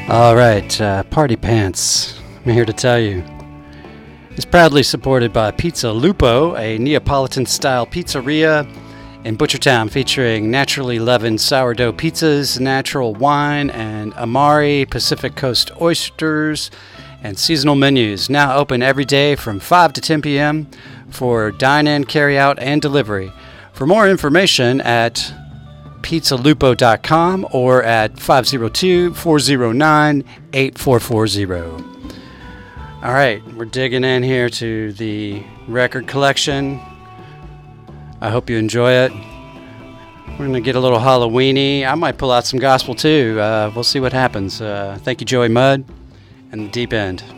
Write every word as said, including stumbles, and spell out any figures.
All right, uh, Party Pants, I'm here to tell you. It's proudly supported by Pizza Lupo, a Neapolitan-style pizzeria in Butchertown featuring naturally leavened sourdough pizzas, natural wine, and Amari Pacific Coast oysters, and seasonal menus. Now open every day from five to ten p.m. for dine-in, carry-out, and delivery. For more information at pizza lupo dot com or at five oh two, four oh nine, eight four four oh. All right, we're digging in here to the record collection. I hope you enjoy it. We're going to get a little Halloween-y. I might pull out some gospel too. Uh, we'll see what happens. Uh, thank you, Joey Mudd and The Deep End.